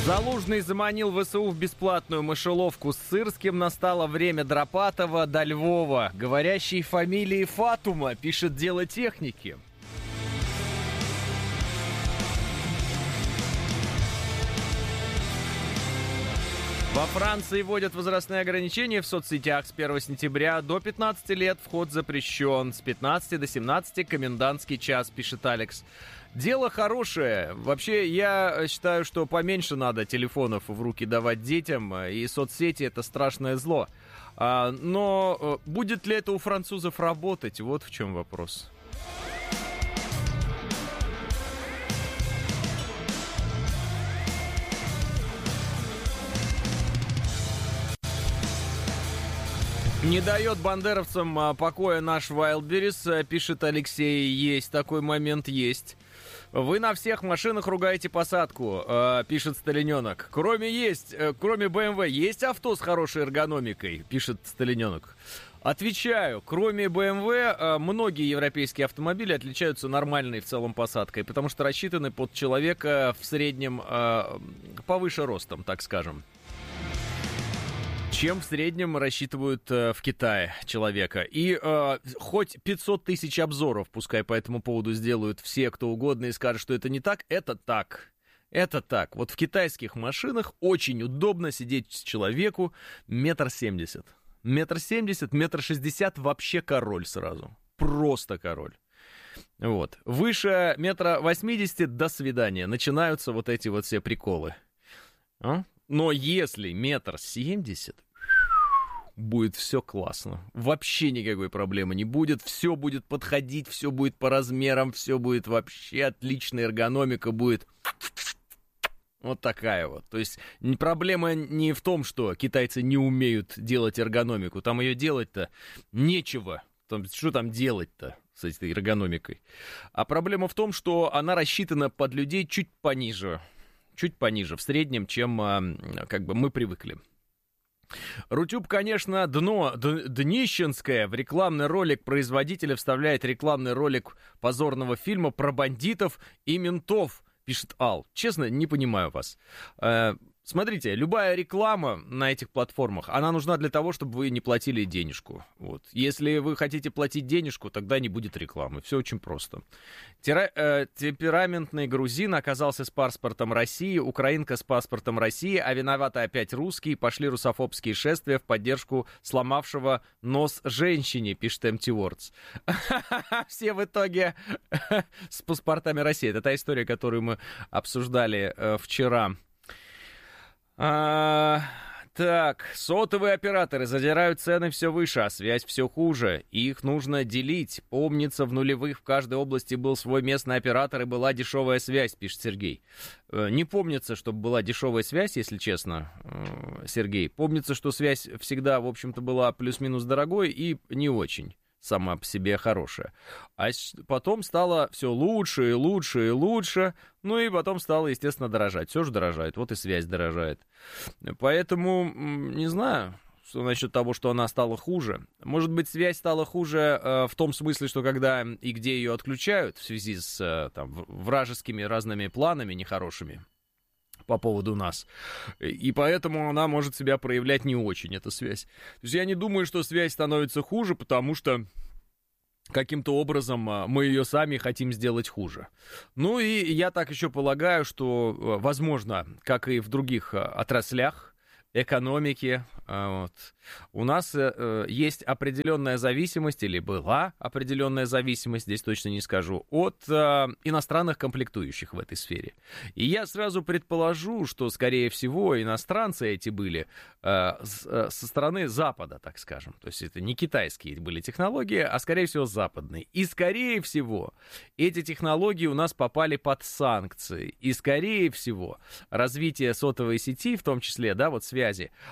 Залужный заманил ВСУ в бесплатную мышеловку с Сырским. Настало время Дропатова до Львова. Говорящей фамилии Фатума, пишет «Дело техники». Во Франции вводят возрастные ограничения в соцсетях с 1 сентября. До 15 лет вход запрещен. С 15 до 17 комендантский час, пишет Алекс. Дело хорошее. Вообще, я считаю, что поменьше надо телефонов в руки давать детям. И соцсети — это страшное зло. Но будет ли это у французов работать? Вот в чем вопрос. Не дает бандеровцам покоя наш Wildberries, пишет Алексей. Есть такой момент, есть. Вы на всех машинах ругаете посадку, пишет Сталиненок. Кроме BMW, есть авто с хорошей эргономикой, пишет Сталиненок. Отвечаю, кроме BMW, многие европейские автомобили отличаются нормальной в целом посадкой, потому что рассчитаны под человека в среднем повыше ростом, так скажем, чем в среднем рассчитывают в Китае человека. И хоть 500 тысяч обзоров, пускай по этому поводу сделают все, кто угодно, и скажут, что это не так, это так. Это так. Вот в китайских машинах очень удобно сидеть человеку 1,70 м. 1,70 м, 1,60 м вообще король сразу. Просто король. Вот. Выше 1,80 м до свидания. Начинаются вот эти вот все приколы. Но если 1,70 м, будет все классно. Вообще никакой проблемы не будет. Все будет подходить, все будет по размерам, все будет вообще отличная эргономика будет. Вот такая вот. То есть проблема не в том, что китайцы не умеют делать эргономику. Там ее делать-то нечего. Что там делать-то с этой эргономикой? А проблема в том, что она рассчитана под людей чуть пониже. Чуть пониже в среднем, чем как бы мы привыкли. Рутюб, конечно, днищенское. В рекламный ролик производителя вставляет рекламный ролик позорного фильма про бандитов и ментов, пишет Ал. Честно, не понимаю вас. Смотрите, любая реклама на этих платформах, она нужна для того, чтобы вы не платили денежку. Вот. Если вы хотите платить денежку, тогда не будет рекламы. Все очень просто. Темпераментный грузин оказался с паспортом России, украинка с паспортом России, а виноваты опять русские. Пошли русофобские шествия в поддержку сломавшего нос женщине, пишет Empty Words. Все в итоге с паспортами России. Это та история, которую мы обсуждали вчера. Так, сотовые операторы задирают цены все выше, а связь все хуже. Их нужно делить. Помнится, в нулевых в каждой области был свой местный оператор и была дешевая связь, пишет Сергей. Не помнится, чтобы была дешевая связь, если честно, Сергей. Помнится, что связь всегда, в общем-то, была плюс-минус дорогой и не очень сама по себе хорошая. А потом стало все лучше и лучше и лучше, ну и потом стало, естественно, дорожать. Все же дорожает, вот и связь дорожает. Поэтому, не знаю, что насчет того, что она стала хуже. Может быть, связь стала хуже в том смысле, что когда и где ее отключают в связи с там, вражескими разными планами нехорошими по поводу нас. И поэтому она может себя проявлять не очень, эта связь. То есть я не думаю, что связь становится хуже, потому что каким-то образом мы ее сами хотим сделать хуже. Ну и я так еще полагаю, что, возможно, как и в других отраслях экономики, вот, у нас есть определенная зависимость, или была определенная зависимость, здесь точно не скажу, от иностранных комплектующих в этой сфере. И я сразу предположу, что, скорее всего, иностранцы эти были со стороны Запада, так скажем. То есть это не китайские были технологии, а, скорее всего, западные. И, скорее всего, эти технологии у нас попали под санкции. И, скорее всего, развитие сотовой сети, в том числе, да, вот связи,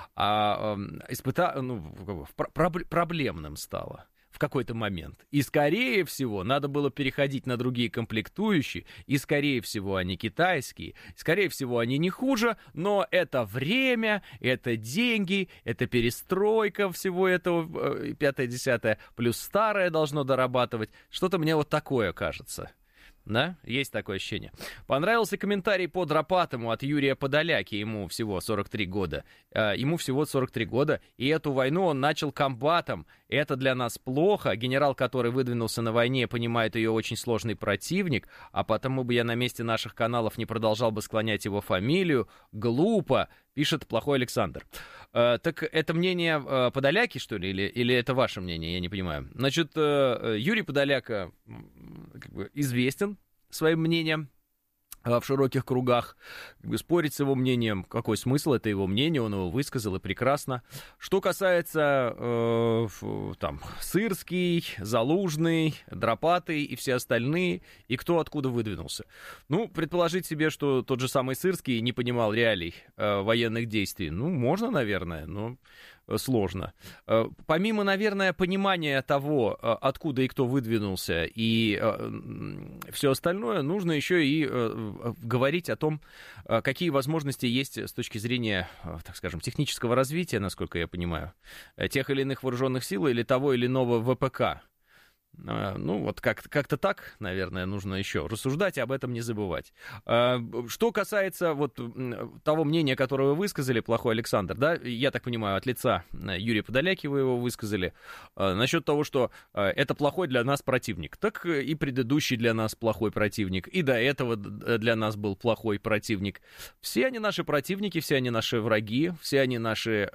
проблемным стало в какой-то момент. И, скорее всего, надо было переходить на другие комплектующие, и, скорее всего, они китайские, скорее всего, они не хуже, но это время, это деньги, это перестройка всего этого, 5-10, плюс старое должно дорабатывать. Что-то мне вот такое кажется. Да, есть такое ощущение. Понравился комментарий по Дропатому от Юрия Подоляки, ему всего 43 года. Ему всего 43 года, и эту войну он начал комбатом. Это для нас плохо. Генерал, который выдвинулся на войне, понимает ее очень сложный противник, а потому бы я на месте наших каналов не продолжал бы склонять его фамилию. Глупо, пишет плохой Александр. Так это мнение Подоляки, что ли, или это ваше мнение, я не понимаю. Значит, Юрий Подоляка как бы известен своим мнением в широких кругах. Как бы спорить с его мнением, какой смысл, это его мнение, он его высказал, и прекрасно. Что касается там Сырский, Залужный, Дропатый и все остальные, и кто откуда выдвинулся. Ну, предположить себе, что тот же самый Сырский не понимал реалий военных действий, ну, можно, наверное, но сложно. Помимо, наверное, понимания того, откуда и кто выдвинулся, и все остальное, нужно еще и говорить о том, какие возможности есть с точки зрения, так скажем, технического развития, насколько я понимаю, тех или иных вооруженных сил или того или иного ВПК. Ну, вот как-то так, наверное, нужно еще рассуждать и об этом не забывать. Что касается вот того мнения, которое вы высказали, плохой Александр, да, я так понимаю, от лица Юрия Подоляки вы его высказали, насчет того, что это плохой для нас противник. Так и предыдущий для нас плохой противник, и до этого для нас был плохой противник. Все они наши противники, все они наши враги, все они наши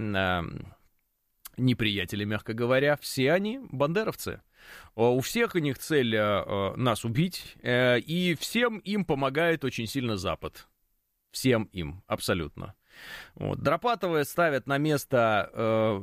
неприятели, мягко говоря, все они бандеровцы. У всех у них цель нас убить, и всем им помогает очень сильно Запад. Всем им, абсолютно. Вот. Дропатова ставят на место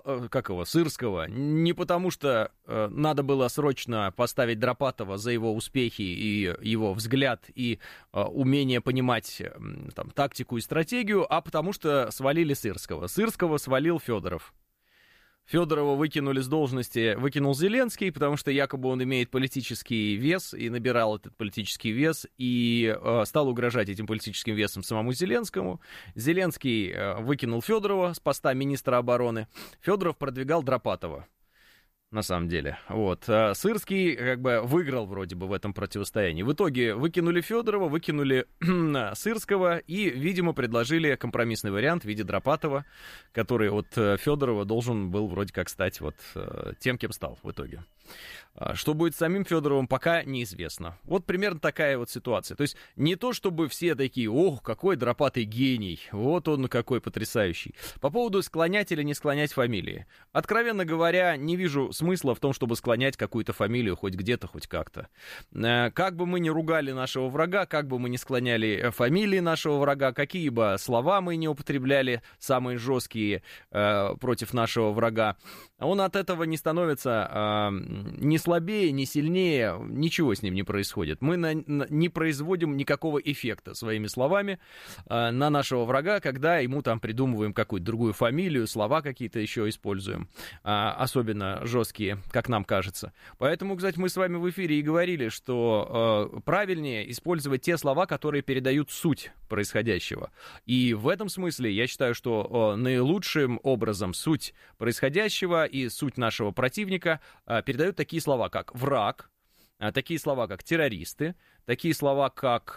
Сырского не потому, что надо было срочно поставить Дропатова за его успехи и его взгляд и умение понимать там, тактику и стратегию, а потому что свалили Сырского. Сырского свалил Федоров. Федорова выкинули с должности, выкинул Зеленский, потому что якобы он имеет политический вес и набирал этот политический вес и стал угрожать этим политическим весом самому Зеленскому. Зеленский выкинул Федорова с поста министра обороны. Федоров продвигал Дропатова. На самом деле, вот. Сырский как бы выиграл вроде бы в этом противостоянии. В итоге выкинули Федорова, выкинули Сырского и, видимо, предложили компромиссный вариант в виде Дропатова, который от Федорова должен был вроде как стать вот тем, кем стал в итоге. Что будет с самим Федоровым, пока неизвестно. Вот примерно такая вот ситуация. То есть не то, чтобы все такие, ох, какой Дропатый гений, вот он какой потрясающий. По поводу склонять или не склонять фамилии. Откровенно говоря, не вижу смысла в том, чтобы склонять какую-то фамилию хоть где-то, хоть как-то. Как бы мы ни ругали нашего врага, как бы мы ни склоняли фамилии нашего врага, какие бы слова мы не употребляли, самые жесткие против нашего врага, он от этого не становится ни слабее, ни сильнее, ничего с ним не происходит. Мы не производим никакого эффекта своими словами на нашего врага, когда ему там придумываем какую-то другую фамилию, слова какие-то еще используем, особенно жесткие, как нам кажется. Поэтому, кстати, мы с вами в эфире и говорили, что правильнее использовать те слова, которые передают суть происходящего. И в этом смысле я считаю, что наилучшим образом суть происходящего и суть нашего противника передают такие слова, как враг, такие слова, как террористы, такие слова, как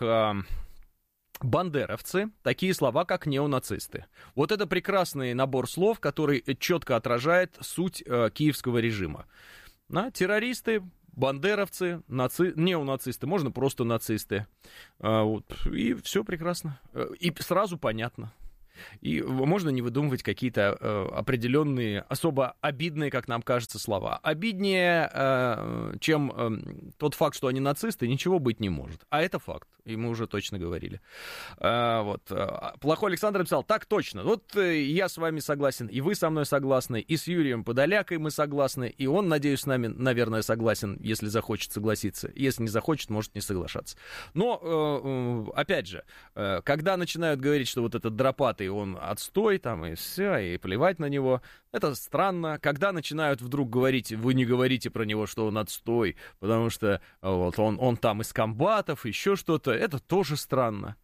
бандеровцы, такие слова, как неонацисты. Вот это прекрасный набор слов, который четко отражает суть киевского режима. Террористы, бандеровцы, неонацисты, можно просто нацисты. Вот. И все прекрасно. И сразу понятно. И можно не выдумывать какие-то определенные, особо обидные, как нам кажется, слова. Обиднее, чем тот факт, что они нацисты, ничего быть не может. А это факт, и мы уже точно говорили. Вот. Плохой Александр написал, так точно. Вот я с вами согласен, и вы со мной согласны, и с Юрием Подолякой мы согласны, и он, надеюсь, с нами, наверное, согласен, если захочет согласиться. Если не захочет, может не соглашаться. Но, опять же, когда начинают говорить, что вот этот Дропатый, он отстой, там, и все, и плевать на него. Это странно. Когда начинают вдруг говорить, вы не говорите про него, что он отстой, потому что вот он там из комбатов, еще что-то, это тоже странно.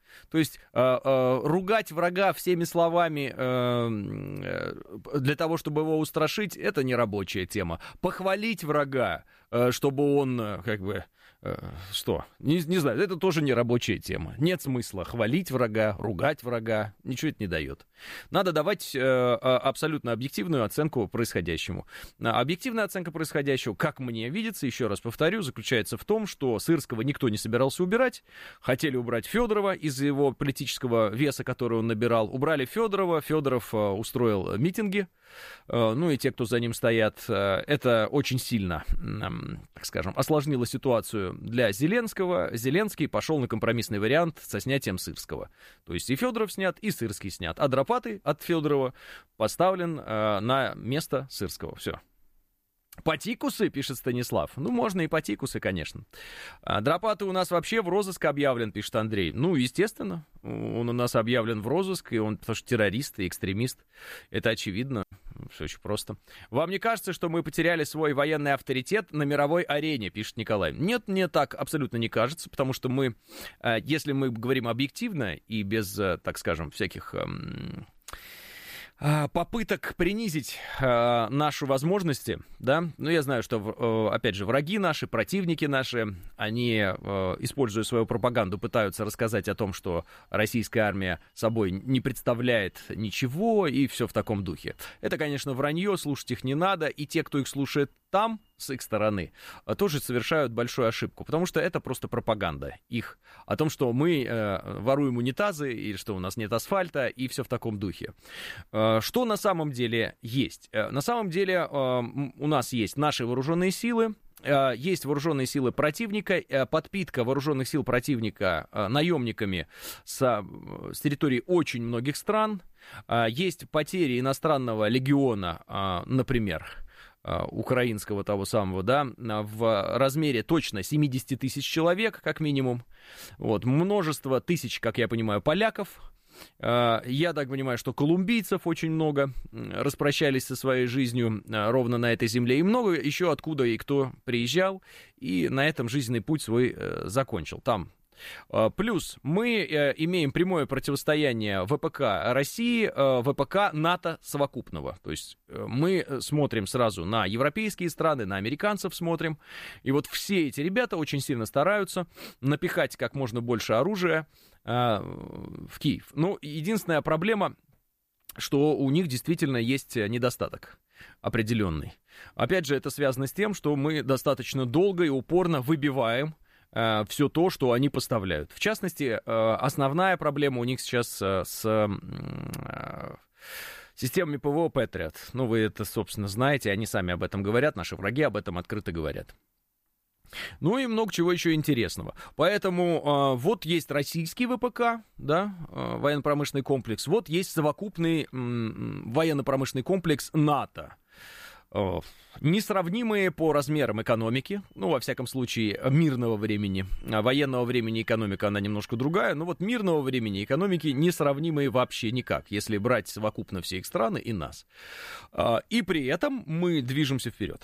То есть ругать врага всеми словами для того, чтобы его устрашить, это не рабочая тема. Похвалить врага, чтобы он как бы... Что? Не знаю, это тоже не рабочая тема. Нет смысла хвалить врага, ругать врага. Ничего это не дает. Надо давать абсолютно объективную оценку происходящему. Объективная оценка происходящего, как мне видится, еще раз повторю, заключается в том, что Сырского никто не собирался убирать. Хотели убрать Федорова из-за его политического веса, который он набирал. Убрали Федорова. Федоров устроил митинги. Ну и те, кто за ним стоят. Это очень сильно, так скажем, осложнило ситуацию для Зеленского. Зеленский пошел на компромиссный вариант со снятием Сырского. То есть и Федоров снят, и Сырский снят. А Драпаты от Федорова поставлен на место Сырского. Все. Патикусы, пишет Станислав. Ну, можно и патикусы, конечно. Драпаты у нас вообще в розыск объявлен, пишет Андрей. Ну, естественно, он у нас объявлен в розыск, и он потому что террорист и экстремист. Это очевидно. Все очень просто. Вам не кажется, что мы потеряли свой военный авторитет на мировой арене, пишет Николай? Нет, мне так абсолютно не кажется, потому что мы, если мы говорим объективно и без, так скажем, всяких... попыток принизить наши возможности, да, ну, я знаю, что, опять же, враги наши, противники наши, они, используя свою пропаганду, пытаются рассказать о том, что российская армия собой не представляет ничего, и все в таком духе. Это, конечно, вранье, слушать их не надо, и те, кто их слушает там, с их стороны, тоже совершают большую ошибку, потому что это просто пропаганда их, о том, что мы воруем унитазы, и что у нас нет асфальта, и все в таком духе. Что на самом деле есть? На самом деле у нас есть наши вооруженные силы, есть вооруженные силы противника, подпитка вооруженных сил противника наемниками с территории очень многих стран, есть потери иностранного легиона, например, украинского того самого, да, в размере точно 70 тысяч человек, как минимум. Вот, множество тысяч, как я понимаю, поляков. Я так понимаю, что колумбийцев очень много распрощались со своей жизнью ровно на этой земле. И много еще откуда и кто приезжал и на этом жизненный путь свой закончил. Там. Плюс мы имеем прямое противостояние ВПК России, ВПК НАТО совокупного. То есть мы смотрим сразу на европейские страны, на американцев смотрим. И вот все эти ребята очень сильно стараются напихать как можно больше оружия в Киев. Ну, единственная проблема, что у них действительно есть недостаток определенный. Опять же, это связано с тем, что мы достаточно долго и упорно выбиваем все то, что они поставляют. В частности, основная проблема у них сейчас с системами ПВО Patriot. Ну, вы это, собственно, знаете, они сами об этом говорят, наши враги об этом открыто говорят. Ну и много чего еще интересного. Поэтому вот есть российский ВПК, да, военно-промышленный комплекс, вот есть совокупный военно-промышленный комплекс НАТО. Несравнимые по размерам экономики, ну, во всяком случае, мирного времени. Военного времени экономика, она немножко другая, но вот мирного времени экономики несравнимые вообще никак, если брать совокупно все их страны и нас. И при этом мы движемся вперед.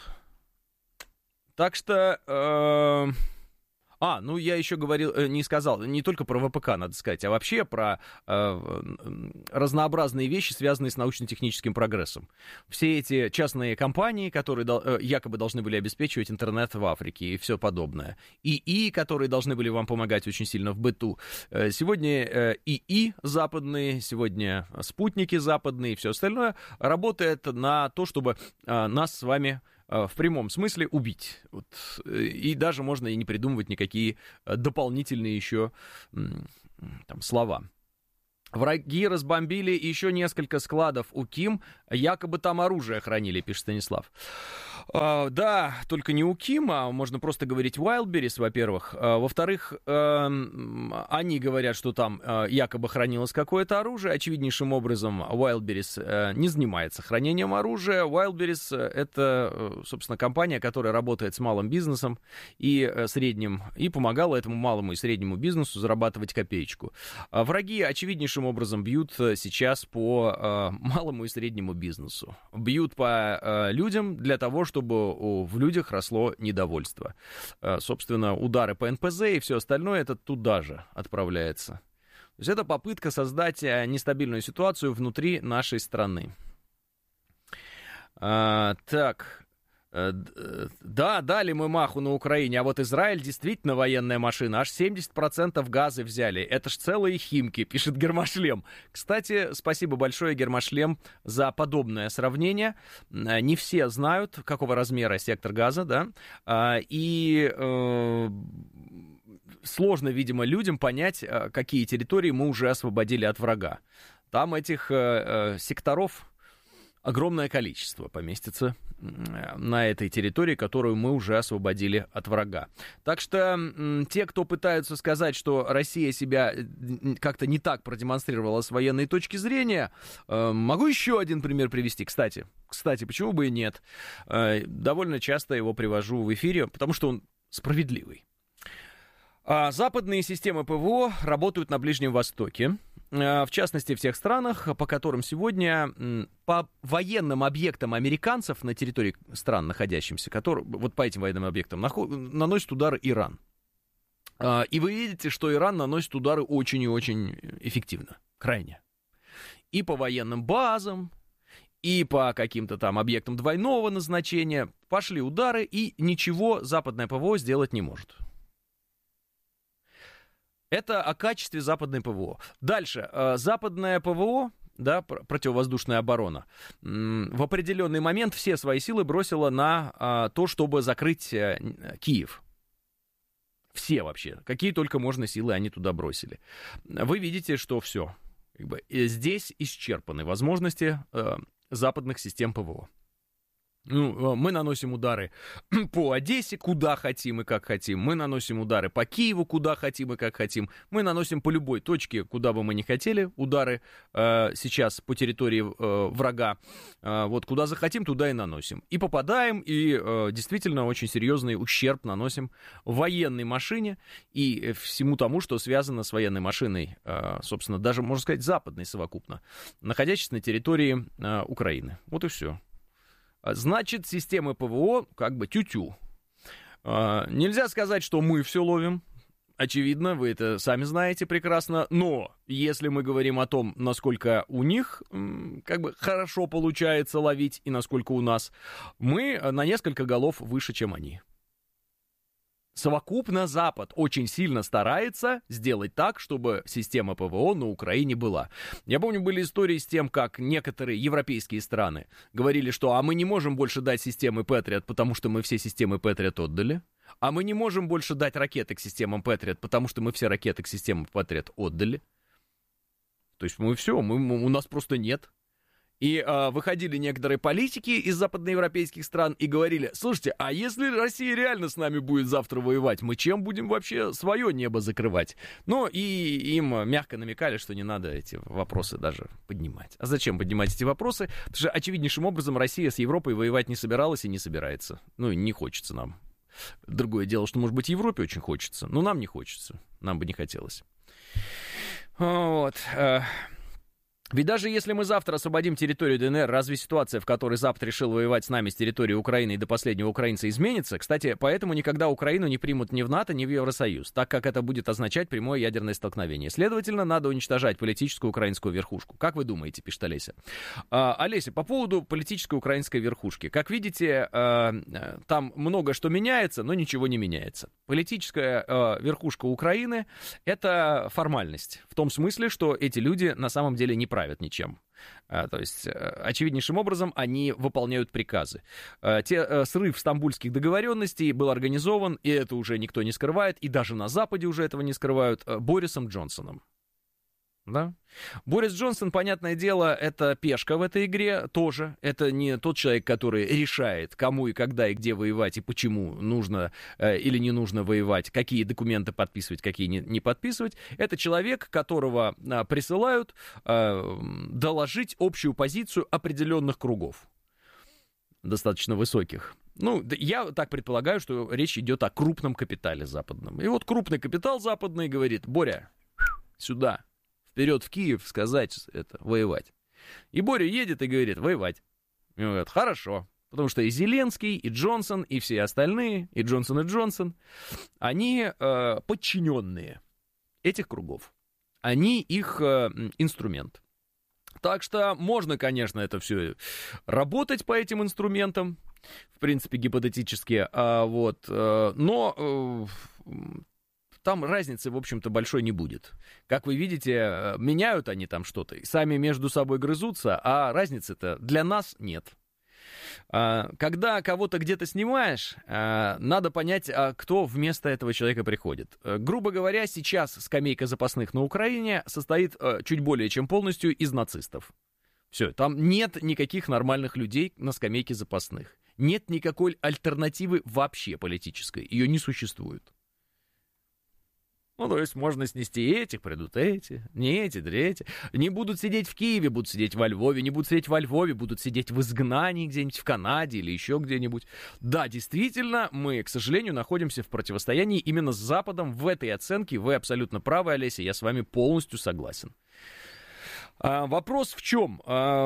Так что... ну, я еще говорил, не сказал, не только про ВПК, надо сказать, а вообще про разнообразные вещи, связанные с научно-техническим прогрессом. Все эти частные компании, которые якобы должны были обеспечивать интернет в Африке и все подобное. ИИ, которые должны были вам помогать очень сильно в быту. Сегодня ИИ западные, сегодня спутники западные и все остальное работает на то, чтобы нас с вами... в прямом смысле убить. Вот. И даже можно и не придумывать никакие дополнительные еще там слова. Враги разбомбили еще несколько складов у Ким, якобы там оружие хранили, пишет Станислав. Да, только не у Ким, а можно просто говорить Wildberries, во-первых. Во-вторых, они говорят, что там якобы хранилось какое-то оружие. Очевиднейшим образом Wildberries не занимается хранением оружия. Wildberries — это, собственно, компания, которая работает с малым бизнесом и средним, и помогала этому малому и среднему бизнесу зарабатывать копеечку. Враги очевиднейшим образом бьют сейчас по малому и среднему бизнесу. Бьют по людям для того, чтобы в людях росло недовольство. Собственно, удары по НПЗ и все остальное, это туда же отправляется. То есть это попытка создать нестабильную ситуацию внутри нашей страны. Так... Да, дали мы маху на Украине, а вот Израиль действительно военная машина. Аж 70% газы взяли. Это ж целые Химки, пишет Гермошлем. Кстати, спасибо большое, Гермошлем, за подобное сравнение. Не все знают, какого размера сектор газа, да, и сложно, видимо, людям понять, какие территории мы уже освободили от врага. Там этих секторов огромное количество поместится на этой территории, которую мы уже освободили от врага. Так что те, кто пытаются сказать, что Россия себя как-то не так продемонстрировала с военной точки зрения, могу еще один пример привести. Кстати, почему бы и нет? Довольно часто его привожу в эфире, потому что он справедливый. Западные системы ПВО работают на Ближнем Востоке. В частности, в тех странах, по которым сегодня по военным объектам американцев на территории стран, находящихся, вот по этим военным объектам, наносит удары Иран. И вы видите, что Иран наносит удары очень и очень эффективно, крайне. И по военным базам, и по каким-то там объектам двойного назначения пошли удары, и ничего западное ПВО сделать не может. Это о качестве западной ПВО. Дальше. Западное ПВО, да, противовоздушная оборона, в определенный момент все свои силы бросила на то, чтобы закрыть Киев. Все вообще. Какие только можно силы они туда бросили. Вы видите, что все. Здесь исчерпаны возможности западных систем ПВО. Мы наносим удары по Одессе, куда хотим и как хотим. Мы наносим удары по Киеву, куда хотим и как хотим. Мы наносим по любой точке, куда бы мы ни хотели, удары сейчас по территории врага. Вот куда захотим, туда и наносим. И попадаем, и действительно очень серьезный ущерб наносим военной машине и всему тому, что связано с военной машиной, собственно, даже, можно сказать, западной совокупно, находящейся на территории Украины. Вот и все. Значит, системы ПВО как бы тю-тю. Нельзя сказать, что мы все ловим. Очевидно, вы это сами знаете прекрасно. Но если мы говорим о том, насколько у них как бы хорошо получается ловить и насколько у нас, мы на несколько голов выше, чем они. Совокупно Запад очень сильно старается сделать так, чтобы система ПВО на Украине была. Я помню, были истории с тем, как некоторые европейские страны говорили, что а мы не можем больше дать системы Патриот, потому что мы все системы Патриот отдали. А мы не можем больше дать ракеты к системам Патриот, потому что мы все ракеты к системам Патриот отдали. То есть мы все, у нас просто нет. И выходили некоторые политики из западноевропейских стран и говорили: слушайте, а если Россия реально с нами будет завтра воевать, мы чем будем вообще свое небо закрывать? Ну, и им мягко намекали, что не надо эти вопросы даже поднимать. А зачем поднимать эти вопросы? Потому что очевиднейшим образом Россия с Европой воевать не собиралась и не собирается. Ну, не хочется нам. Другое дело, что, может быть, Европе очень хочется, но нам не хочется. Нам бы не хотелось. Вот. Ведь даже если мы завтра освободим территорию ДНР, разве ситуация, в которой Запад решил воевать с нами с территории Украины и до последнего украинца изменится? Кстати, поэтому никогда Украину не примут ни в НАТО, ни в Евросоюз, так как это будет означать прямое ядерное столкновение. Следовательно, надо уничтожать политическую украинскую верхушку. Как вы думаете, пишет Олеся? Олеся, по поводу политической украинской верхушки. Как видите, там много что меняется, но ничего не меняется. Политическая верхушка Украины — это формальность. В том смысле, что эти люди на самом деле не правят ничем. То есть, очевиднейшим образом, они выполняют приказы. Срыв стамбульских договоренностей был организован, и это уже никто не скрывает, и даже на Западе уже этого не скрывают, Борисом Джонсоном. Да? Борис Джонсон, понятное дело, это пешка в этой игре тоже. Это не тот человек, который решает, кому и когда и где воевать, и почему нужно или не нужно воевать, какие документы подписывать, какие не подписывать. Это человек, которого присылают доложить общую позицию определенных кругов, достаточно высоких. Ну, я так предполагаю, что речь идет о крупном капитале западном. И вот крупный капитал западный говорит: Боря, сюда. Вперед в Киев сказать это, воевать. И Боря едет и говорит: воевать. И он говорит: хорошо. Потому что и Зеленский, и Джонсон, и все остальные, и Джонсон, они подчиненные этих кругов. они их инструмент. Так что можно, конечно, это все работать по этим инструментам, в принципе, гипотетически, но там разницы, в общем-то, большой не будет. Как вы видите, меняют они там что-то, сами между собой грызутся, а разницы-то для нас нет. Когда кого-то где-то снимаешь, надо понять, кто вместо этого человека приходит. Грубо говоря, сейчас скамейка запасных на Украине состоит чуть более чем полностью из нацистов. Все, там нет никаких нормальных людей на скамейке запасных. Нет никакой альтернативы вообще политической. Ее не существует. Ну, то есть можно снести этих, придут эти, не эти, третьи. Не будут сидеть в Киеве, будут сидеть во Львове, не будут сидеть во Львове, будут сидеть в изгнании где-нибудь в Канаде или еще где-нибудь. Да, действительно, мы, к сожалению, находимся в противостоянии именно с Западом. В этой оценке вы абсолютно правы, Олеся, я с вами полностью согласен. Вопрос в чем?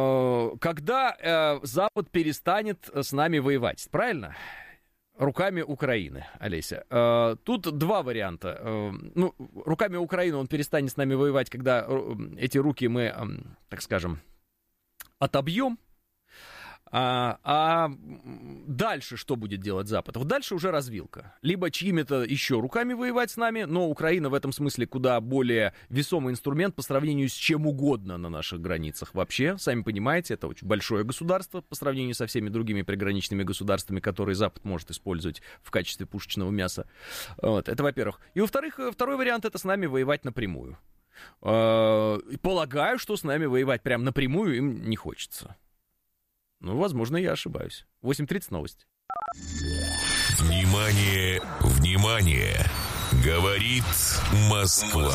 Когда Запад перестанет с нами воевать, правильно? Руками Украины, Олеся. Тут два варианта. Руками Украины он перестанет с нами воевать, когда эти руки мы, так скажем, отобьем. А дальше что будет делать Запад? Вот дальше уже развилка. Либо чьими-то еще руками воевать с нами, но Украина в этом смысле куда более весомый инструмент по сравнению с чем угодно на наших границах. Вообще, сами понимаете, это очень большое государство по сравнению со всеми другими приграничными государствами, которые Запад может использовать в качестве пушечного мяса. Вот, это во-первых. И во-вторых, второй вариант — это с нами воевать напрямую. Полагаю, что с нами воевать прям напрямую им не хочется. Ну, возможно, я ошибаюсь. 8:30 новости. Внимание, внимание! Говорит Москва.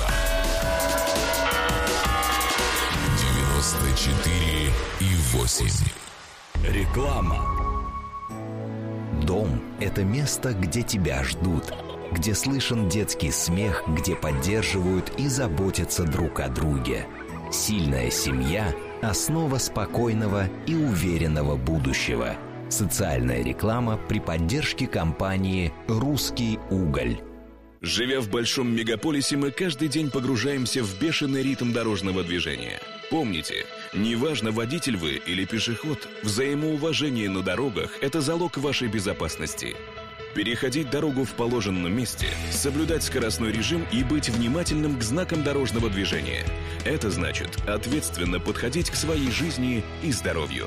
94,8. Реклама. Дом – это место, где тебя ждут, где слышен детский смех, где поддерживают и заботятся друг о друге. Сильная семья – основа спокойного и уверенного будущего. Социальная реклама при поддержке компании «Русский уголь». Живя в большом мегаполисе, мы каждый день погружаемся в бешеный ритм дорожного движения. Помните, неважно, водитель вы или пешеход, взаимоуважение на дорогах – это залог вашей безопасности. Переходить дорогу в положенном месте, соблюдать скоростной режим и быть внимательным к знакам дорожного движения. Это значит ответственно подходить к своей жизни и здоровью.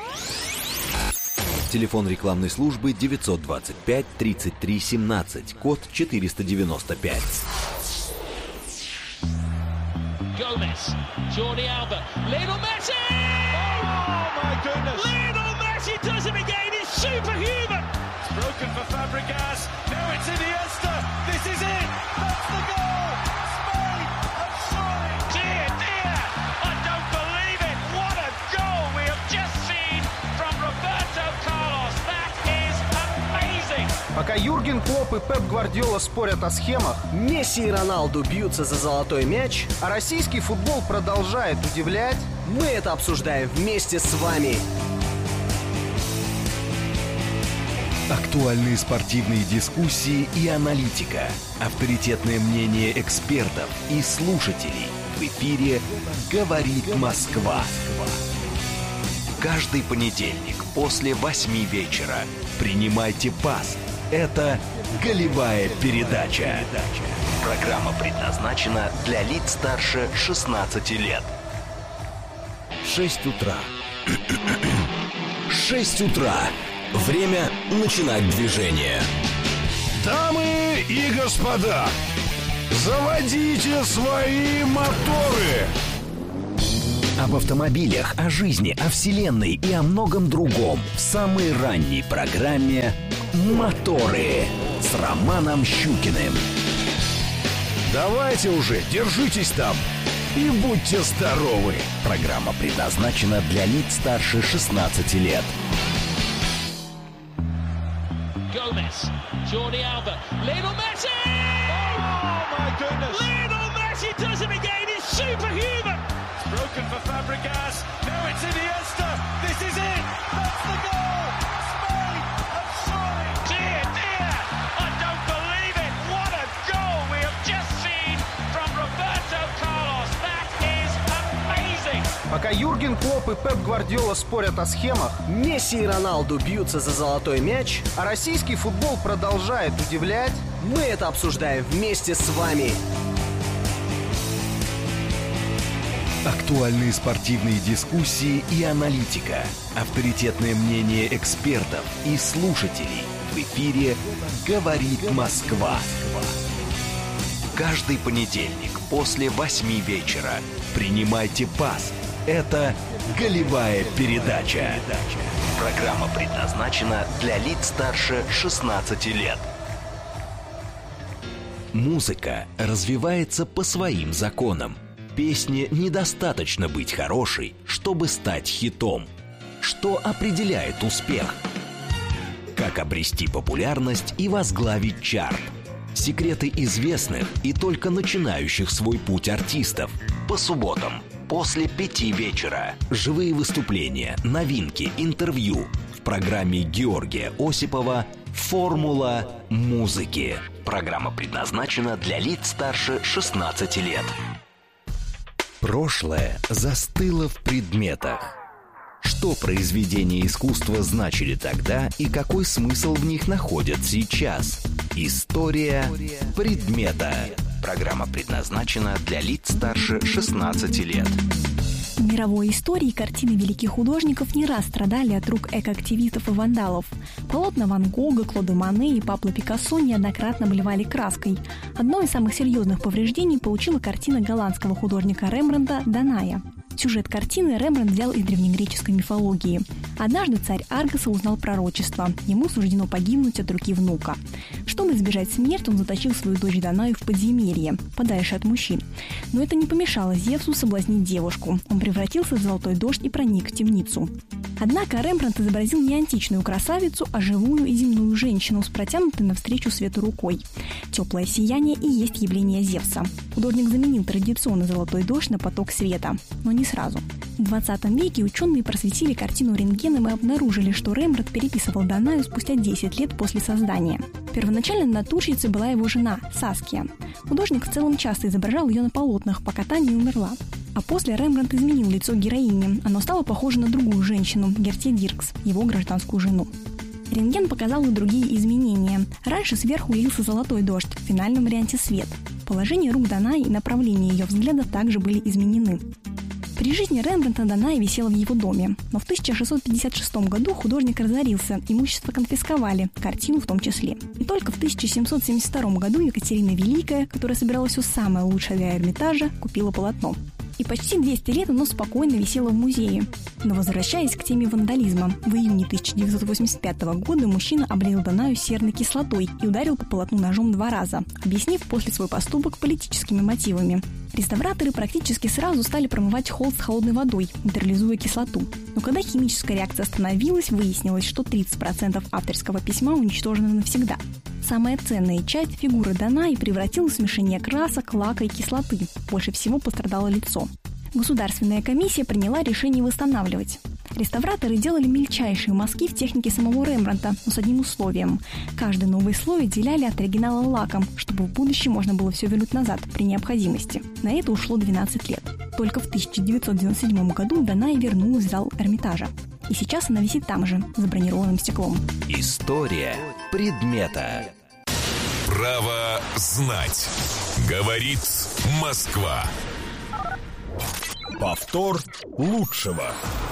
Телефон рекламной службы 925 33 17, код 495. Gomez, Jordi Alba, Lionel Messi! Oh my goodness! Lionel Messi does it again, he's superhuman! It's broken for Fabregas, now it's Iniesta, this is it! That's the goal! Spain have scored! Dear, dear, I don't believe it! What a goal we have just seen from Roberto Carlos! That is amazing! Пока Юрген Клопп и Пеп Гвардиола спорят о схемах, Месси и Роналду бьются за золотой мяч, а российский футбол продолжает удивлять, мы это обсуждаем вместе с вами. Актуальные спортивные дискуссии и аналитика. Авторитетное мнение экспертов и слушателей. В эфире «Говорит Москва». Каждый понедельник после 8 вечера. Принимайте пас. Это «Голевая передача». Программа предназначена для лиц старше 16 лет. 6 утра. 6 утра. Время начинать движение. Дамы и господа, заводите свои моторы. Об автомобилях, о жизни, о вселенной и о многом другом в самой ранней программе «Моторы» с Романом Щукиным. Давайте уже, держитесь там и будьте здоровы. Программа предназначена для лиц старше 16 лет. Gomez, Jordi Alba, Lionel Messi! Oh my goodness! Lionel Messi does it again, he's superhuman! It's broken for Fabregas, now it's Iniesta, this is it! That's the goal! Spain have scored! Dear, dear, I don't believe it! What a goal we have just seen from Roberto Carlos! Пока Юрген Клопп и Пеп Гвардиола спорят о схемах, Месси и Роналду бьются за золотой мяч, а российский футбол продолжает удивлять, мы это обсуждаем вместе с вами. Актуальные спортивные дискуссии и аналитика. Авторитетное мнение экспертов и слушателей. В эфире «Говорит Москва». Каждый понедельник после 8 вечера принимайте пас. Это «Голевая передача». Программа предназначена для лиц старше 16 лет. Музыка развивается по своим законам. Песне недостаточно быть хорошей, чтобы стать хитом. Что определяет успех? Как обрести популярность и возглавить чарт? Секреты известных и только начинающих свой путь артистов. По субботам после 5 вечера. Живые выступления, новинки, интервью. В программе Георгия Осипова «Формула музыки». Программа предназначена для лиц старше 16 лет. Прошлое застыло в предметах. Что произведения искусства значили тогда и какой смысл в них находят сейчас? История предмета. Программа предназначена для лиц старше 16 лет. В мировой истории картины великих художников не раз страдали от рук экоактивистов и вандалов. Полотна Ван Гога, Клода Моне и Пабло Пикассо неоднократно обливали краской. Одно из самых серьезных повреждений получила картина голландского художника Рембрандта «Даная». Сюжет картины Рембрандт взял из древнегреческой мифологии. Однажды царь Аргоса узнал пророчество. Ему суждено погибнуть от руки внука. Чтобы избежать смерти, он заточил свою дочь Данаю в подземелье, подальше от мужчин. Но это не помешало Зевсу соблазнить девушку. Он превратился в золотой дождь и проник в темницу. Однако Рембрандт изобразил не античную красавицу, а живую и земную женщину с протянутой навстречу свету рукой. Теплое сияние и есть явление Зевса. Художник заменил традиционный золотой дождь на поток света, но не сразу. В 20 веке ученые просветили картину рентгеном и обнаружили, что Рембрандт переписывал Данаю спустя 10 лет после создания. Первоначально натурщицей была его жена Саския. Художник в целом часто изображал ее на полотнах, пока та не умерла. А после Рембрандт изменил лицо героини. Оно стало похоже на другую женщину, Герте Диркс, его гражданскую жену. Рентген показал и другие изменения. Раньше сверху лился золотой дождь, в финальном варианте свет. Положение рук Данаи и направление ее взгляда также были изменены. При жизни Рембрандта Даная висела в его доме, но в 1656 году художник разорился, имущество конфисковали, картину в том числе. И только в 1772 году Екатерина Великая, которая собирала все самое лучшее для Эрмитажа, купила полотно. И почти 200 лет оно спокойно висело в музее. Но возвращаясь к теме вандализма, в июне 1985 года мужчина облил Данаю серной кислотой и ударил по полотну ножом 2 раза, объяснив после свой поступок политическими мотивами. Реставраторы практически сразу стали промывать холст холодной водой, нейтрализуя кислоту. Но когда химическая реакция остановилась, выяснилось, что 30% авторского письма уничтожено навсегда. Самая ценная часть фигуры Данаи превратилась в смешение красок, лака и кислоты. Больше всего пострадало лицо. Государственная комиссия приняла решение восстанавливать. Реставраторы делали мельчайшие мазки в технике самого Рембрандта, но с одним условием. Каждый новый слой отделяли от оригинала лаком, чтобы в будущем можно было все вернуть назад при необходимости. На это ушло 12 лет. Только в 1997 году Даная вернулась в зал Эрмитажа. И сейчас она висит там же, за бронированным стеклом. История предмета. Право знать. Говорит Москва. Повтор лучшего.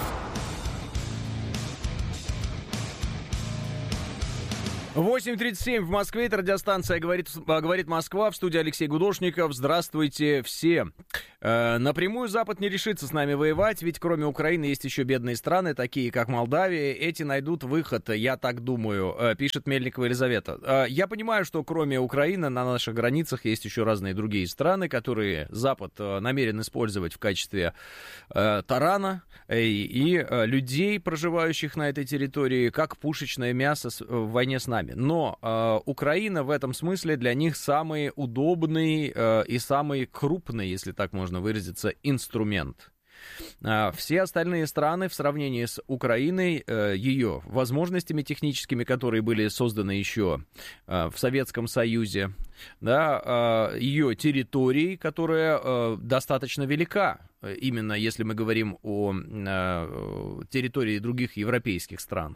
8:37 в Москве, это радиостанция «Говорит Москва», в студии Алексей Гудошников. Здравствуйте все. Напрямую Запад не решится с нами воевать, ведь кроме Украины есть еще бедные страны, такие как Молдавия. Эти найдут выход, я так думаю, пишет Мельникова Елизавета. Я понимаю, что кроме Украины на наших границах есть еще разные другие страны, которые Запад намерен использовать в качестве тарана и людей, проживающих на этой территории, как пушечное мясо в войне с нами. Но Украина в этом смысле для них самый удобный и самый крупный, если так можно выразиться, инструмент. Все остальные страны в сравнении с Украиной, ее возможностями техническими, которые были созданы еще в Советском Союзе, да, ее территорией, которая достаточно велика, именно если мы говорим о территории других европейских стран,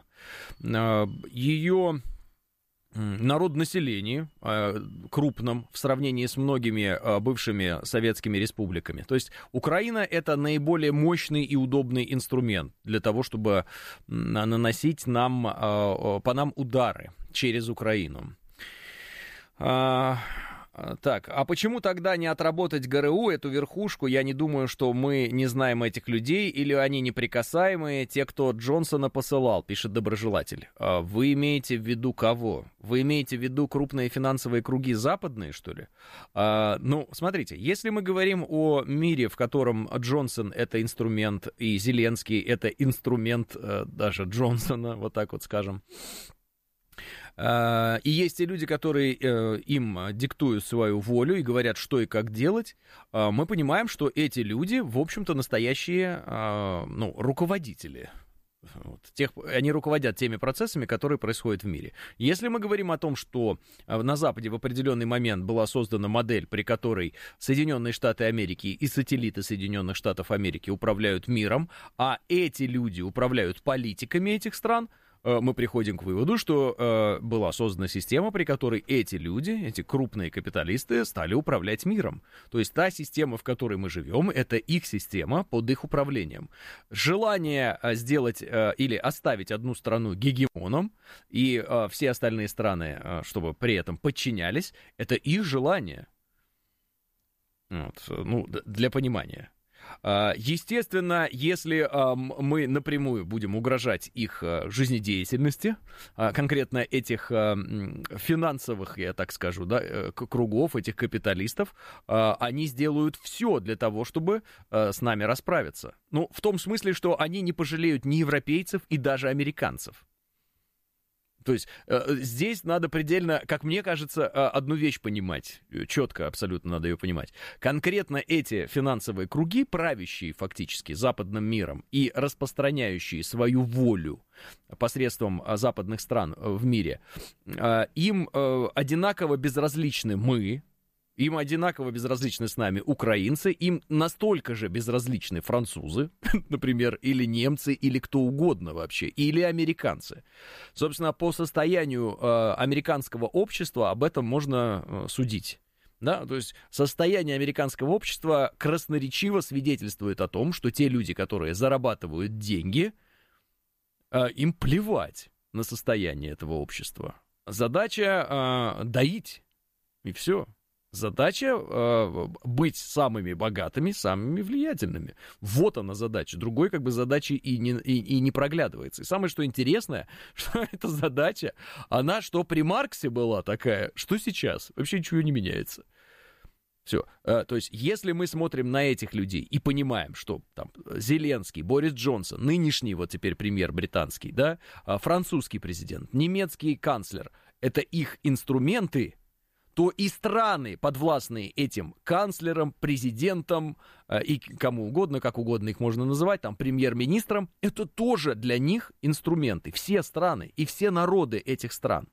ее народонаселении крупном в сравнении с многими бывшими советскими республиками. То есть Украина — это наиболее мощный и удобный инструмент для того, чтобы наносить по нам удары через Украину. Так, а почему тогда не отработать ГРУ, эту верхушку? Я не думаю, что мы не знаем этих людей, или они неприкасаемые, те, кто Джонсона посылал, пишет доброжелатель. Вы имеете в виду кого? Вы имеете в виду крупные финансовые круги западные, что ли? Ну, смотрите, если мы говорим о мире, в котором Джонсон — это инструмент, и Зеленский — это инструмент даже Джонсона, вот так вот скажем, и есть те люди, которые им диктуют свою волю и говорят, что и как делать, мы понимаем, что эти люди, в общем-то, настоящие руководители. Они руководят теми процессами, которые происходят в мире. Если мы говорим о том, что на Западе в определенный момент была создана модель, при которой Соединенные Штаты Америки и сателлиты Соединенных Штатов Америки управляют миром, а эти люди управляют политиками этих стран, мы приходим к выводу, что была создана система, при которой эти люди, эти крупные капиталисты, стали управлять миром. То есть та система, в которой мы живем, это их система под их управлением. Желание сделать или оставить одну страну гегемоном и все остальные страны, чтобы при этом подчинялись, это их желание. Вот, для понимания. Естественно, если мы напрямую будем угрожать их жизнедеятельности, конкретно этих финансовых, я так скажу, да, кругов, этих капиталистов, они сделают все для того, чтобы с нами расправиться. Ну, в том смысле, что они не пожалеют ни европейцев и даже американцев. То есть здесь надо предельно, как мне кажется, одну вещь понимать, четко абсолютно надо ее понимать. Конкретно эти финансовые круги, правящие фактически западным миром и распространяющие свою волю посредством западных стран в мире, им одинаково безразличны мы, им одинаково безразличны с нами украинцы, им настолько же безразличны французы, например, или немцы, или кто угодно вообще, или американцы. Собственно, по состоянию американского общества об этом можно судить. Да? То есть состояние американского общества красноречиво свидетельствует о том, что те люди, которые зарабатывают деньги, им плевать на состояние этого общества. Задача доить, и все. Задача быть самыми богатыми, самыми влиятельными. Вот она задача. Другой задачи и не проглядывается. И самое, что интересное, что эта задача, она что при Марксе была такая, что сейчас. Вообще ничего не меняется. Все. То есть, если мы смотрим на этих людей и понимаем, что там Зеленский, Борис Джонсон, нынешний вот теперь премьер британский, да, французский президент, немецкий канцлер, это их инструменты, то и страны, подвластные этим канцлерам, президентам и кому угодно, как угодно их можно называть, там, премьер-министрам, это тоже для них инструменты. Все страны и все народы этих стран.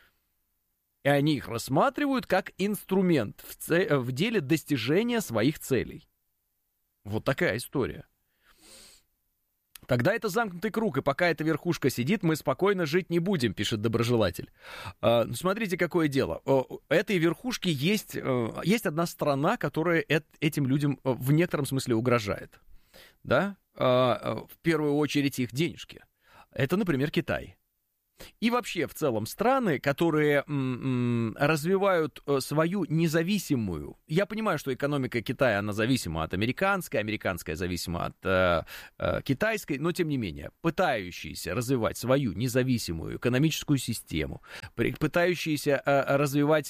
И они их рассматривают как инструмент в деле достижения своих целей. Вот такая история. Тогда это замкнутый круг, и пока эта верхушка сидит, мы спокойно жить не будем, пишет доброжелатель. Смотрите, какое дело. У этой верхушки есть одна страна, которая этим людям в некотором смысле угрожает. Да? В первую очередь их денежки. Это, например, Китай. И вообще, в целом, страны, которые развивают свою независимую... Я понимаю, что экономика Китая, она зависима от американской, американская зависима от китайской, но, тем не менее, пытающиеся развивать свою независимую экономическую систему, пытающиеся развивать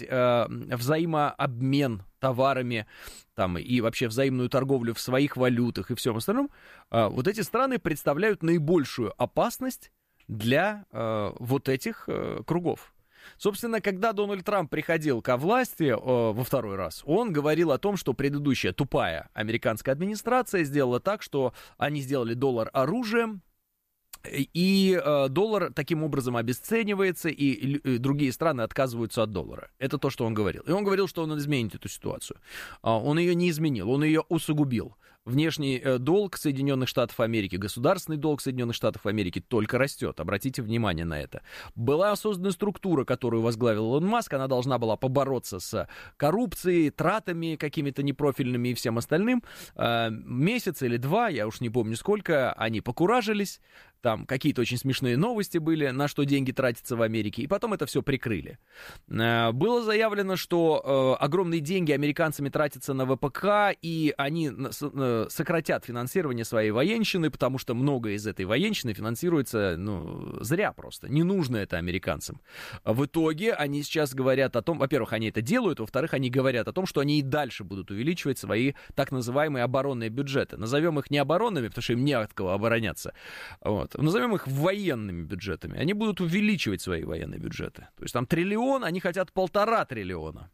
взаимообмен товарами там, и вообще взаимную торговлю в своих валютах и всем остальном, вот эти страны представляют наибольшую опасность для вот этих кругов. Собственно, когда Дональд Трамп приходил ко власти во второй раз, он говорил о том, что предыдущая тупая американская администрация сделала так, что они сделали доллар оружием, и доллар таким образом обесценивается, и другие страны отказываются от доллара. Это то, что он говорил. И он говорил, что он изменит эту ситуацию. Он ее не изменил, он ее усугубил. Внешний долг Соединенных Штатов Америки, государственный долг Соединенных Штатов Америки только растет. Обратите внимание на это. Была создана структура, которую возглавил Илон Маск. Она должна была побороться с коррупцией, тратами какими-то непрофильными и всем остальным. Месяц или два, я уж не помню сколько, они покуражились. Там какие-то очень смешные новости были, на что деньги тратятся в Америке, и потом это все прикрыли. Было заявлено, что огромные деньги американцами тратятся на ВПК, и они сократят финансирование своей военщины, потому что многое из этой военщины финансируется, зря просто. Не нужно это американцам. В итоге они сейчас говорят о том, во-первых, они это делают, во-вторых, они говорят о том, что они и дальше будут увеличивать свои так называемые оборонные бюджеты. Назовем их не оборонными, потому что им не от кого обороняться. Вот. Назовем их военными бюджетами. Они будут увеличивать свои военные бюджеты. То есть там триллион, они хотят 1,5 триллиона.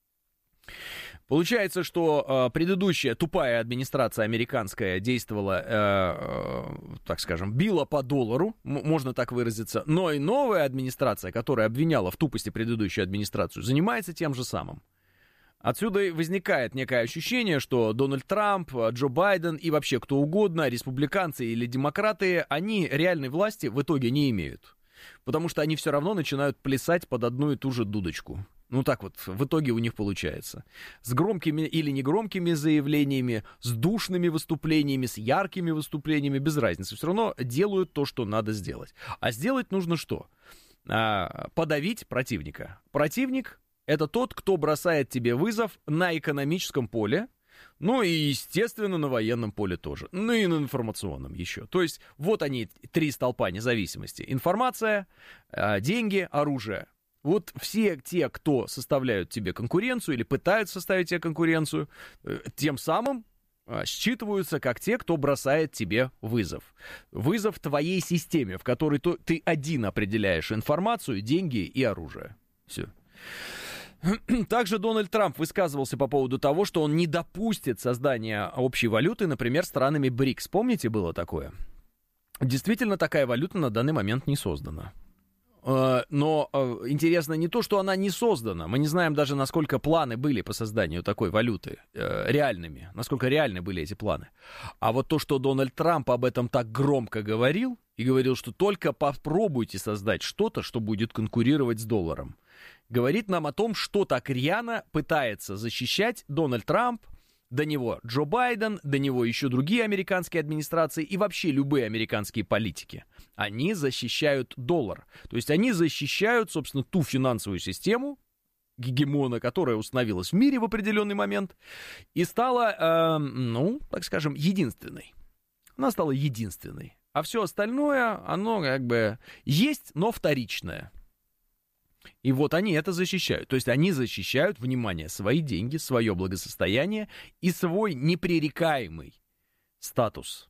Получается, что предыдущая тупая администрация американская действовала, так скажем, била по доллару, можно так выразиться, но и новая администрация, которая обвиняла в тупости предыдущую администрацию, занимается тем же самым. Отсюда возникает некое ощущение, что Дональд Трамп, Джо Байден и вообще кто угодно, республиканцы или демократы, они реальной власти в итоге не имеют. Потому что они все равно начинают плясать под одну и ту же дудочку. Так вот, в итоге у них получается. С громкими или негромкими заявлениями, с душными выступлениями, с яркими выступлениями, без разницы. Все равно делают то, что надо сделать. А сделать нужно что? Подавить противника. Противник — это тот, кто бросает тебе вызов на экономическом поле, и, естественно, на военном поле тоже, и на информационном еще. То есть вот они, 3 столпа независимости. Информация, деньги, оружие. Вот все те, кто составляют тебе конкуренцию или пытаются составить тебе конкуренцию, тем самым считываются как те, кто бросает тебе вызов. Вызов твоей системе, в которой ты один определяешь информацию, деньги и оружие. Все. Также Дональд Трамп высказывался по поводу того, что он не допустит создания общей валюты, например, странами БРИКС. Помните, было такое? Действительно, такая валюта на данный момент не создана. Но интересно не то, что она не создана. Мы не знаем даже, насколько планы были по созданию такой валюты реальными, насколько реальны были эти планы. А вот то, что Дональд Трамп об этом так громко говорил, и говорил, что только попробуйте создать что-то, что будет конкурировать с долларом, говорит нам о том, что так рьяно пытается защищать Дональд Трамп, до него Джо Байден, до него еще другие американские администрации и вообще любые американские политики. Они защищают доллар. То есть они защищают, собственно, ту финансовую систему, гегемона, которая установилась в мире в определенный момент и стала, так скажем, единственной. Она стала единственной. А все остальное, оно как бы есть, но вторичное. И вот они это защищают. То есть они защищают, внимание, свои деньги, свое благосостояние и свой непререкаемый статус.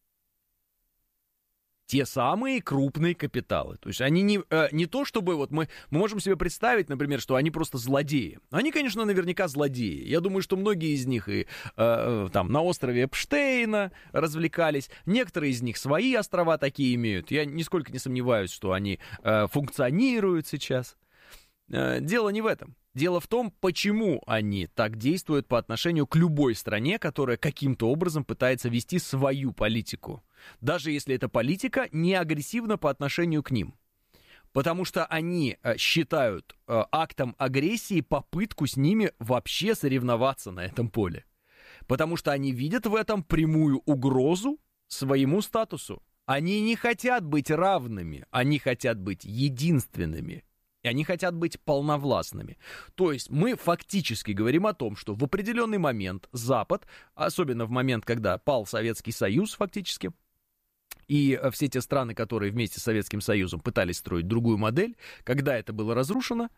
Те самые крупные капиталы. То есть они не то, чтобы вот мы можем себе представить, например, что они просто злодеи. Они, конечно, наверняка злодеи. Я думаю, что многие из них и там на острове Эпштейна развлекались. Некоторые из них свои острова такие имеют. Я нисколько не сомневаюсь, что они функционируют сейчас. Дело не в этом. Дело в том, почему они так действуют по отношению к любой стране, которая каким-то образом пытается вести свою политику. Даже если эта политика не агрессивна по отношению к ним. Потому что они считают актом агрессии попытку с ними вообще соревноваться на этом поле. Потому что они видят в этом прямую угрозу своему статусу. Они не хотят быть равными, они хотят быть единственными. И они хотят быть полновластными. То есть мы фактически говорим о том, что в определенный момент Запад, особенно в момент, когда пал Советский Союз фактически, и все те страны, которые вместе с Советским Союзом пытались строить другую модель, когда это было разрушено,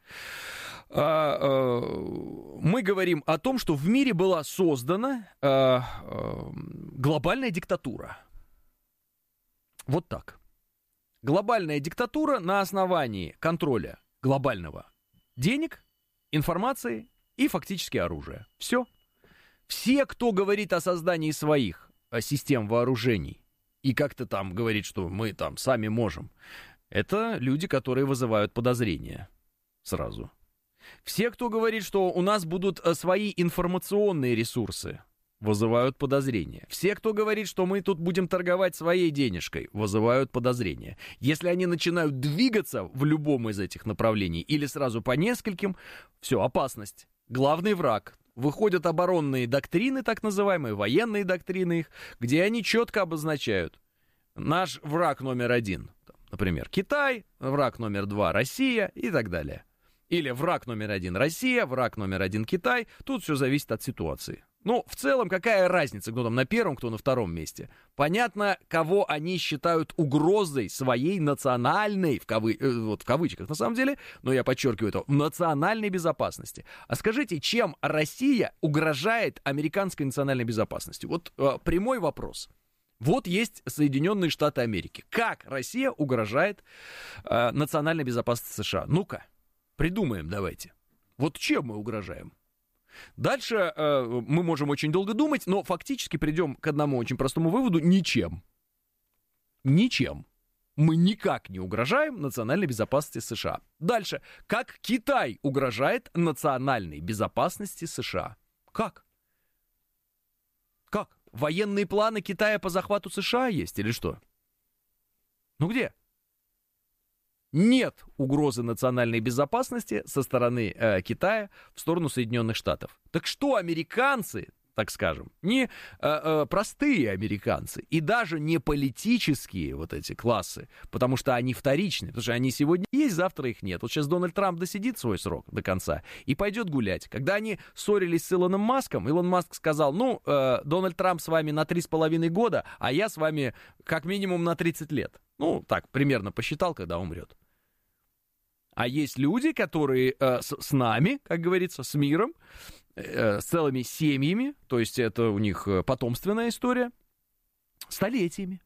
мы говорим о том, что в мире была создана глобальная диктатура. Вот так. Глобальная диктатура на основании контроля глобального. Денег, информации и фактически оружия. Все. Все, кто говорит о создании своих систем вооружений и как-то там говорит, что мы там сами можем, это люди, которые вызывают подозрения сразу. Все, кто говорит, что у нас будут свои информационные ресурсы, вызывают подозрения. Все, кто говорит, что мы тут будем торговать своей денежкой, вызывают подозрения. Если они начинают двигаться в любом из этих направлений или сразу по нескольким, все, опасность. Главный враг. Выходят оборонные доктрины, так называемые, военные доктрины их, где они четко обозначают. Наш враг номер 1, например, Китай, враг номер 2 Россия и так далее. Или враг номер 1 Россия, враг номер 1 Китай. Тут все зависит от ситуации. Ну, в целом, какая разница, кто там на первом, кто на втором месте? Понятно, кого они считают угрозой своей национальной, вот в кавычках на самом деле, но я подчеркиваю это, национальной безопасности. А скажите, чем Россия угрожает американской национальной безопасности? Вот прямой вопрос. Вот есть Соединенные Штаты Америки. Как Россия угрожает национальной безопасности США? Ну-ка, придумаем давайте. Вот чем мы угрожаем? Дальше мы можем очень долго думать, но фактически придем к одному очень простому выводу: ничем. Ничем. Мы никак не угрожаем национальной безопасности США. Дальше. Как Китай угрожает национальной безопасности США? Как? Как? Военные планы Китая по захвату США есть или что? Ну где? Нет угрозы национальной безопасности со стороны Китая в сторону Соединенных Штатов. Так что американцы, так скажем, не простые американцы и даже не политические вот эти классы, потому что они вторичны, потому что они сегодня есть, завтра их нет. Вот сейчас Дональд Трамп досидит свой срок до конца и пойдет гулять. Когда они ссорились с Илоном Маском, Илон Маск сказал: ну, Дональд Трамп с вами на 3,5 года, а я с вами как минимум на 30 лет. Ну, так, примерно посчитал, когда умрет. А есть люди, которые с нами, как говорится, с миром, с целыми семьями, то есть это у них потомственная история, столетиями.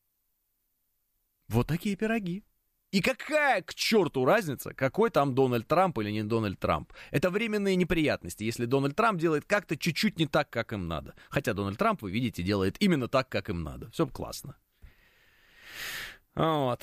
Вот такие пироги. И какая к черту разница, какой там Дональд Трамп или не Дональд Трамп? Это временные неприятности, если Дональд Трамп делает как-то чуть-чуть не так, как им надо. Хотя Дональд Трамп, вы видите, делает именно так, как им надо. Все классно. Вот.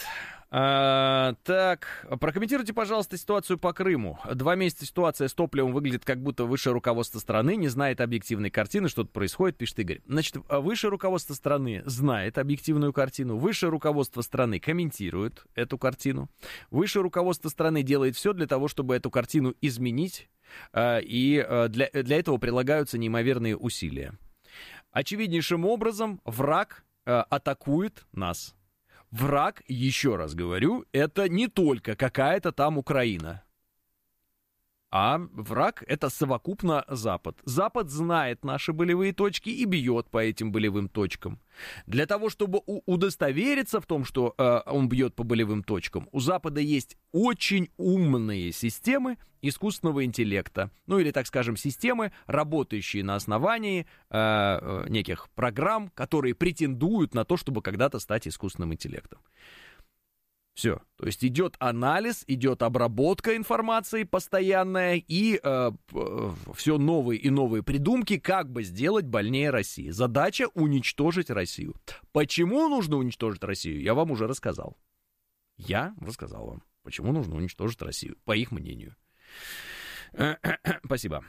Так, прокомментируйте, пожалуйста, ситуацию по Крыму. 2 месяца ситуация с топливом выглядит, как будто высшее руководство страны не знает объективной картины, что-то происходит, пишет Игорь. Значит, высшее руководство страны знает объективную картину, высшее руководство страны комментирует эту картину, высшее руководство страны делает все для того, чтобы эту картину изменить, и для этого прилагаются неимоверные усилия. Очевиднейшим образом враг атакует нас. Враг, еще раз говорю, это не только какая-то там Украина, а враг — это совокупно Запад. Запад знает наши болевые точки и бьет по этим болевым точкам. Для того, чтобы удостовериться в том, что он бьет по болевым точкам, у Запада есть очень умные системы искусственного интеллекта. Ну или, так скажем, системы, работающие на основании неких программ, которые претендуют на то, чтобы когда-то стать искусственным интеллектом. Все. То есть идет анализ, идет обработка информации постоянная и все новые и новые придумки, как бы сделать больнее России. Задача — уничтожить Россию. Почему нужно уничтожить Россию, я вам уже рассказал. Я рассказал вам, почему нужно уничтожить Россию, по их мнению. Спасибо.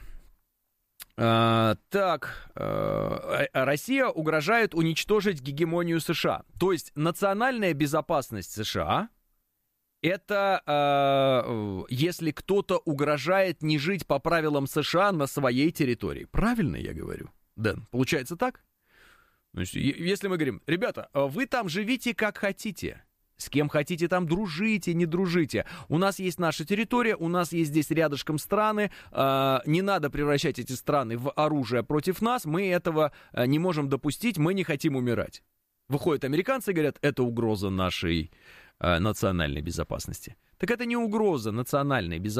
Так, Россия угрожает уничтожить гегемонию США. То есть национальная безопасность США — это если кто-то угрожает не жить по правилам США на своей территории. Правильно я говорю, Дэн? Получается так? Если мы говорим: ребята, вы там живите как хотите, с кем хотите там дружите, не дружите. У нас есть наша территория, у нас есть здесь рядышком страны, не надо превращать эти страны в оружие против нас, мы этого не можем допустить, мы не хотим умирать. Выходят американцы и говорят: это угроза нашей национальной безопасности. Так это не угроза национальной безопасности.